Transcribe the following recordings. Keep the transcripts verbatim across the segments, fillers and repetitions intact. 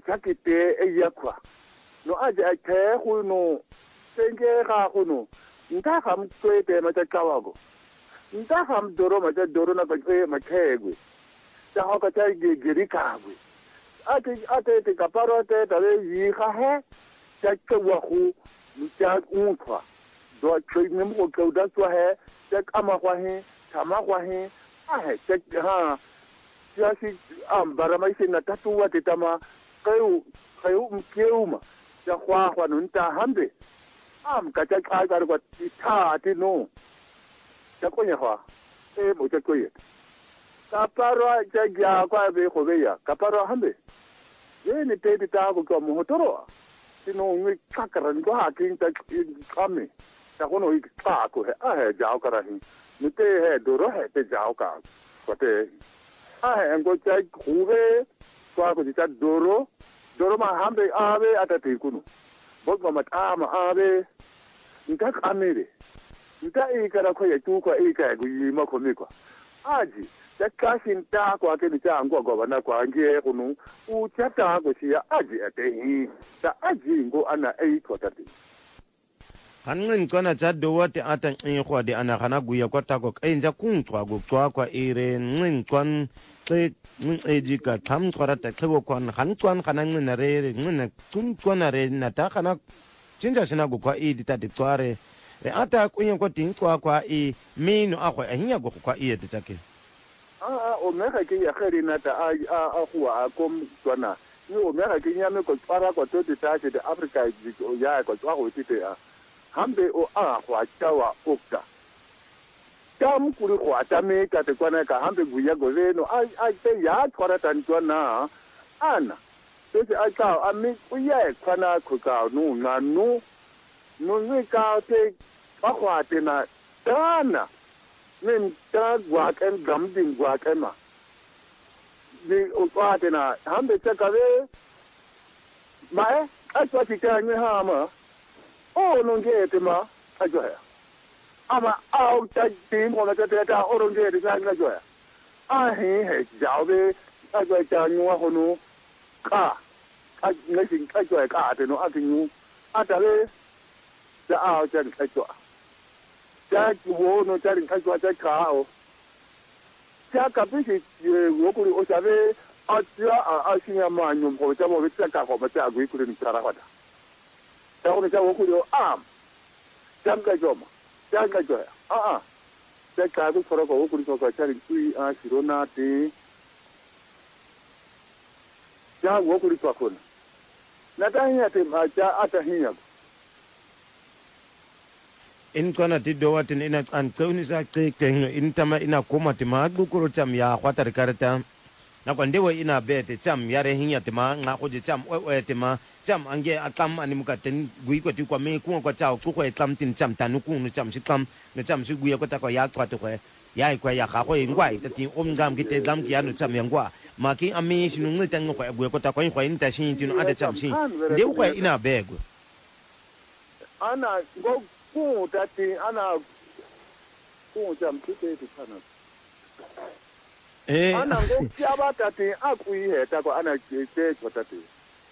chakite e yakwa no aja ke go no senge ga go no nta ga mtswete ma tsa kawago nta ga mdoro ma tsa doro na ka e ma khegwe tsa ho ka tsa ge geri kagwe ate ate te kaparo te ta le yi ga he tsa ke wa go mtsa unkwa do tshwe ne mo ko da tswa he tsa kama kwa he kama kwa he a he tsa ha ya si am bara mai se na tatu wa te tama keu keu mkeuma ya kwa kwa nunta hambe am ka tsa ka ka ko ta ti no tsa ko nya kwa e mo tsa ko ye ka paro tsa ya kwa be go be ya ka paro hambe ye ne te ti ta ko ko mo toro ti no ngi ka ka ran ko ha kin ta kame ta ko no i ka ko he a he ja ka ra hi ne te he do ro he te ja ka ko te a he ngo tsa ku be kwa ko tsa doro doro ma hambe abe atati kunu bogo matama abe nta kamere nta ikara ko ya tuko ika guyi mako mikwa aji ta kashin ta kwa ke ni ta ngo go bana kwa ngie kunu u chata go sia aji atehi ta aji ngo ana ei ko tati hanqin kona tsa dowate atan e khwade ana kana guya kwata ko enja kuntswa go tswa kwa ire ncin kwan tse eji ka tham tswara ta khebo kwan han tswan kana ncina re ncina tun tswana re na ta kana cinja sina go kwa e dita de tsware e ata kunye ko tin tswa kwa e mino a khwa hinya go kwa e de tsake a a o mega ke ya kheri na ta a a khwa a kom tswana ni o mega ke nyame ko tswara ko to de ta de Africa ya ko tswa go tite a hambe o a khwa tawa okta tam kuri khwa tame ka te kwana ka hambe guya go leno a a te ya tswara tan tswana ana se a ka a mi uya kwana ko ka no na no no ni ka te a khwa te na dana nen ta gwa ken gambin gwa kema ni o kwa te na hambe ta ka ve mai a tswa ti ka ni ha ma o non ge te ma a jo ya ama au ta ti mo na ta ta o non ge te ka na jo ya a he he jao be a jo ta nyu ho no ka a ne sin ka jo ka te no a ti nyu a ta le ta a ja ka jo ja wo no ta rin ka jo ta ka o ja ka bi si wo ku o sa be a ja a sin ya ma nyu ko ta mo be ta ka ko ba ta gui ku ni ta ra wa ta ko ta wo ku yo am jam ka jo ma jam ka jo a a ta ka ku foro ko ku ko ta rin tui a siro na te ja wo ku ko ko na ta hinya te ma ja ata hinya in kona ti do watin ina an tsoni sa ke ken in tama ina koma ti ma gukuro cham ya khwatar karta na kwande wa ina bete cham yare hinya ti ma nga ko je cham o o ti ma cham ange akam ani mukaten gui ko ti kwa me ku ko chao ku ko tam tin cham tanu ku no cham si kam no cham si gui ko ta ko ya kwa to ko ya ko ya kha ko ngwai ta ti om gam ki te gam ki anu cham yang kwa ma ki ami sinu ngi tan ko gui ko ta ko ko in ta sin ti no ada cham si de ko ina bego ana go ku ta ti ana ku cham ki te ti kana eh ana go kya ba ta ti a ku he ta ko ana ke te ko ta ti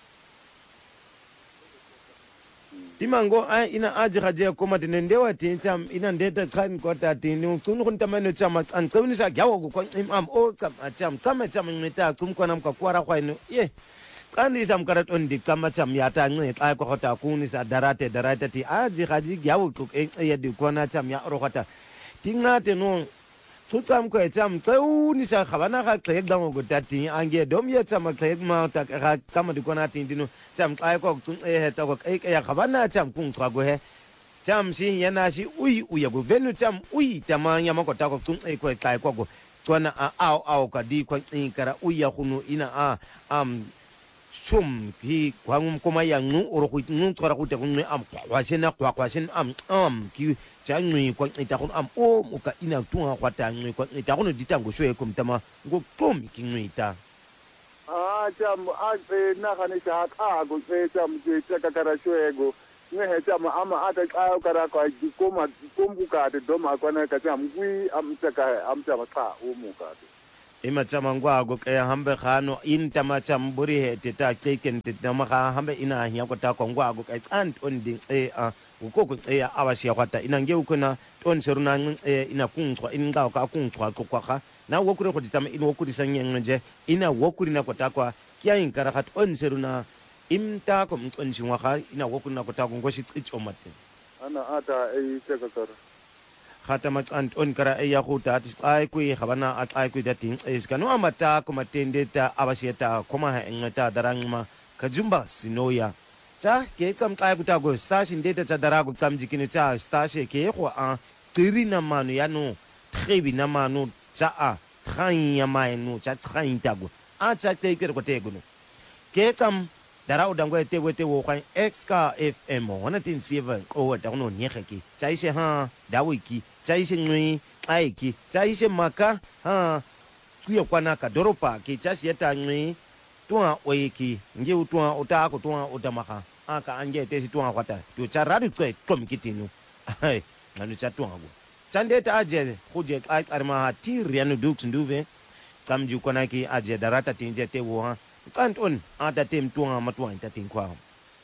timango ai ina aji haje kuma tinendewa tin cham ina ndeta kan ko ta tin kun kun tamano cham an tsawni sa gyawo ko imam o cham cham cham cham ngita kum ko nam ka kwara kwa ino ye kandi sam karat on di cham cham ya ta ngi ta ko ta kuni sa darate darate ti aji haji gyawo ko e ya di ko na cham ya ro kata tingate no tutam ko cham tsawni sa khabana ka tlek dango go ta tin ange dom ya cham tlek ma ta ka cham di ko na tin dinu cham kai ko tun e ta ko e ya khabana cham kun twa go he cham si yana si ui ui go venu cham ui tamanya ma ko ta ko tun e ko kai ko go tsona a au au ka di ko in kara ui ya khunu ina a am sum ki kwangum koma ya ngu oro ku ngu tsora ku te ku am kwa sena kwa kwa sen am am ki cha ngi ko ita ku am o mu ka ina tunga kwa ta ngi ko ita ku di tango shwe ku mtama ngo tom ki ngi ita a cham a pe na ka ni cha ka go pe cham je cha ka kara shwe go nge he cham ama ata ka kara ka di ko ma ko mu ka de do ma ko na ka cham gui am cha ka am cha ka o mu ka ima chama ngwago ke hambe khano inta macham buri he teta keken teta maka hambe ina hiya ko ta ko ngwago ke ant on ding e a ukoko e abashiya kwata ina nge ukona ton seruna e ina kunchwa inga ka kunchwa kwa kha na wokure ko ditama ina wokuri sanyenje ina wokuri na kota kwa kya inkara khat on seruna imta ko mconshi ngwa kha ina wokuri na kota ko ngoshi tsicho mate ana ata e tekakara khata matsant on kara e ya go ta tsai ku e gabana a tsai ku da ting e ska no amata ko matende ta abasheta koma ha engata darangma kajumba sinoya cha ke tsam tsai ku ta go station data tsa darago tsam jikini cha station ke go a tiri na manu ya no trebi na manu cha a tranya maenu cha tranya go a cha te ke ko te go no ke tsam darao dangwe te wete wo kwan exka fm one oh seven o ta no nyegeki cha ise ha dawiki cha ise nwi aiki cha ise maka ha kuya kwana ka doropa ke cha sieta nwi twa oiki nge utwa uta ko twa utamaka aka anje te si twa kwata to cha radu kwe komikitinu ai nanu cha twa go chande ta aje khuje ai arma ha tirianu dux nduve kamju kwana ki aje darata tinje te wo ha Kanton ada tem tuang matuan ta ting kwa.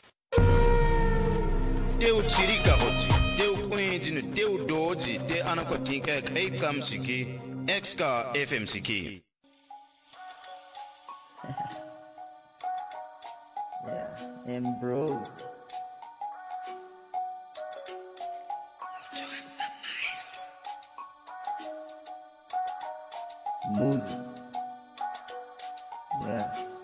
Teu chirika hoji, teu kwenjinu, teu doji, te anakotinka kai tam siki, Exka F M siki. Yeah, and bros.